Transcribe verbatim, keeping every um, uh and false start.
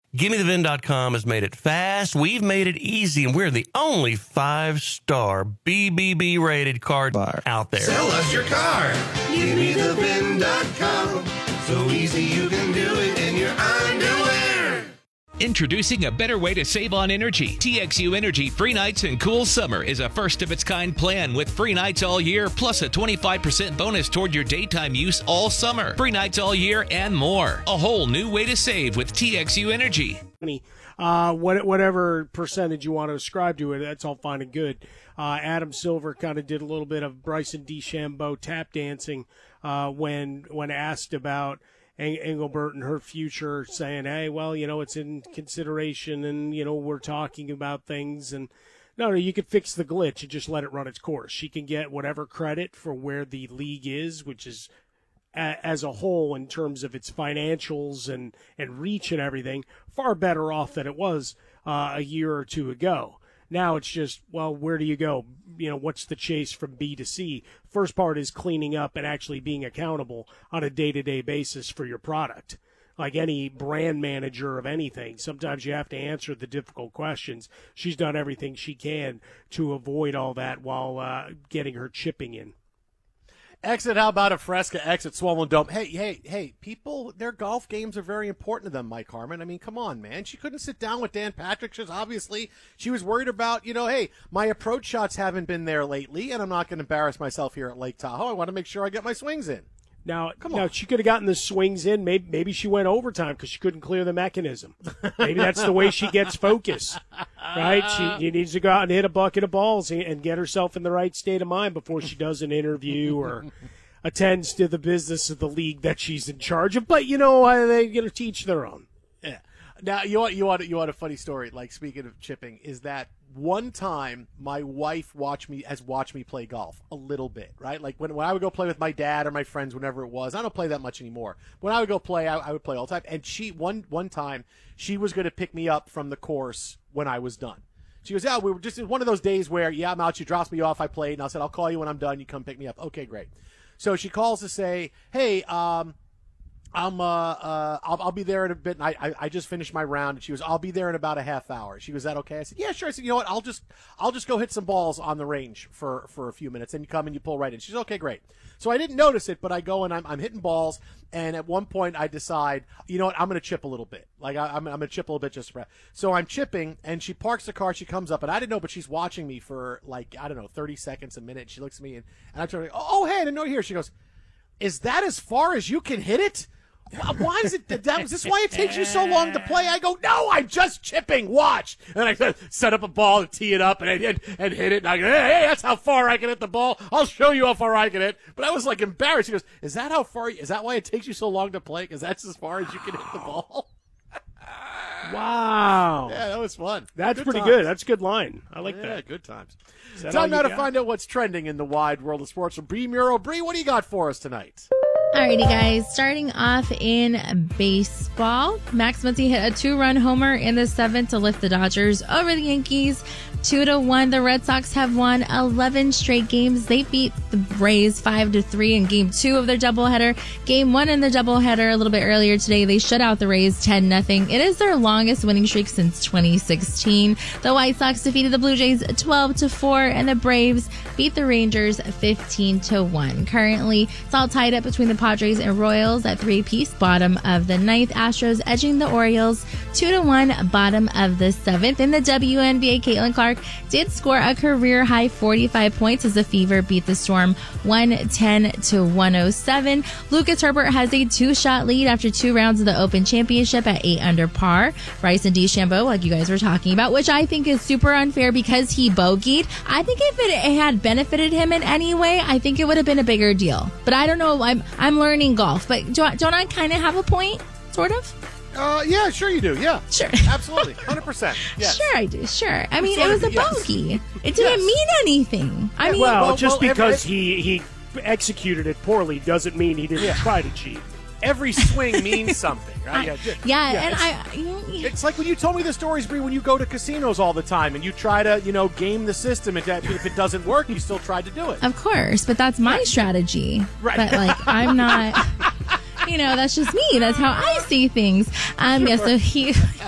Gimme The Vin dot com has made it fast. We've made it easy, and we're the only five-star B B B rated car bar out there. Sell us your car. Gimme The Vin dot com. So easy you can do it in your underwear. Introducing a better way to save on energy. T X U Energy Free Nights and Cool Summer is a first-of-its-kind plan with free nights all year, plus a twenty-five percent bonus toward your daytime use all summer. Free nights all year and more. A whole new way to save with T X U Energy. Uh, what, whatever percentage you want to ascribe to it, that's all fine and good. Uh, Adam Silver kind of did a little bit of Bryson DeChambeau tap dancing uh, when when asked about Engelbert and her future, saying, hey, well, you know, it's in consideration and, you know, we're talking about things. And no, no, you could fix the glitch and just let it run its course. She can get whatever credit for where the league is, which is a, as a whole in terms of its financials and, and reach and everything, far better off than it was uh, a year or two ago. Now it's just, well, where do you go? You know, what's the chase from B to C? First part is cleaning up and actually being accountable on a day-to-day basis for your product. Like any brand manager of anything, sometimes you have to answer the difficult questions. She's done everything she can to avoid all that while uh, getting her chipping in. Exit, how about a Fresca exit Swollen Dome? Hey, hey, hey, people, their golf games are very important to them, Mike Harmon. I mean, come on, man. She couldn't sit down with Dan Patrick. She's obviously, she was worried about, you know, hey, my approach shots haven't been there lately, and I'm not going to embarrass myself here at Lake Tahoe. I want to make sure I get my swings in. Now, Come now on. She could have gotten the swings in. Maybe, maybe she went overtime because she couldn't clear the mechanism. Maybe that's the way she gets focus, right? She, she needs to go out and hit a bucket of balls and, and get herself in the right state of mind before she does an interview or attends to the business of the league that she's in charge of. But, you know, uh, they you know, teach their own. Yeah. Now, you want, you, want, you want a funny story, like speaking of chipping, is that one time my wife watched me has watched me play golf a little bit, right? Like when, when I would go play with my dad or my friends, whenever it was. I don't play that much anymore. When I would go play, I, I would play all the time. And she one one time she was going to pick me up from the course when I was done. She goes, yeah, we were just one of those days where, yeah, I'm out. She drops me off. I played, and I said, I'll call you when I'm done. You come pick me up. Okay, great. So she calls to say, hey, um, I'm uh uh I'll, I'll be there in a bit. And I, I I just finished my round, and she goes, I'll be there in about a half hour. She goes, is that okay? I said, yeah, sure. I said, you know what? I'll just I'll just go hit some balls on the range for for a few minutes, and you come and you pull right in. She's okay, great. So I didn't notice it, but I go and I'm I'm hitting balls, and at one point I decide, you know what? I'm gonna chip a little bit. Like I, I'm I'm gonna chip a little bit just for. So I'm chipping, and she parks the car. She comes up, and I didn't know, but she's watching me for like I don't know, thirty seconds, a minute. She looks at me, and and I turn, oh, oh hey, I didn't know you're here. She goes, is that as far as you can hit it? Why is it that? Is this why it takes you so long to play? I go, no, I'm just chipping. Watch, and I set up a ball and tee it up and and, and hit it. And I go, hey, hey, that's how far I can hit the ball. I'll show you how far I can hit. But I was like embarrassed. He goes, is that how far? Is that why it takes you so long to play? Because that's as far as you can hit the ball. Wow. Yeah, that was fun. That's good pretty times. good. That's a good line. I like yeah, that. Yeah, good times. all Time now to got? find out what's trending in the wide world of sports from Bree Muro. Bree, what do you got for us tonight? Alrighty, guys. Starting off in baseball, Max Muncy hit a two-run homer in the seventh to lift the Dodgers over the Yankees. Two to one. The Red Sox have won eleven straight games. They beat the Rays five to three in Game Two of their doubleheader. Game One in the doubleheader a little bit earlier today, they shut out the Rays ten nothing. It is their longest winning streak since twenty sixteen. The White Sox defeated the Blue Jays twelve to four, and the Braves beat the Rangers fifteen to one. Currently, it's all tied up between the Padres and Royals at three apiece. Bottom of the ninth, Astros edging the Orioles two to one. Bottom of the seventh. In the W N B A, Caitlin Clark did score a career high forty-five points as the Fever beat the Storm one ten to one oh seven. Lucas Herbert has a two-shot lead after two rounds of the Open Championship at eight under par. Bryson DeChambeau, like you guys were talking about, which I think is super unfair because he bogeyed. I think if it had benefited him in any way, I think it would have been a bigger deal. But I don't know. I'm I'm learning golf, but don't, don't I kind of have a point, sort of? Uh, yeah, sure you do. Yeah. Sure. Absolutely. one hundred percent. Yes. Sure I do. Sure. I mean, Sort it of, was a yes. bogey. It didn't Yes. mean anything. I mean, well, well, just well, because every- he, he executed it poorly doesn't mean he didn't Yeah. try to cheat. Every swing means something, right? I- yeah, ju- yeah, yeah, and it's, I, you know, yeah. it's like when you told me the stories, Bree, when you go to casinos all the time and you try to, you know, game the system. And if it doesn't work, you still tried to do it. Of course, but that's my strategy. Right. But like, I'm not. You know, that's just me. That's how I see things. Um, yeah. So he.